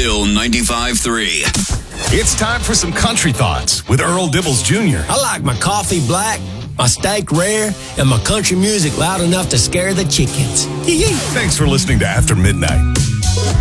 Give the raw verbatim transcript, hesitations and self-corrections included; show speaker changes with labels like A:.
A: Hill ninety-five three.
B: It's time for some country thoughts with Earl Dibbles Junior
C: I like my coffee black, my steak rare, and my country music loud enough to scare the chickens.
B: Thanks for listening to After Midnight.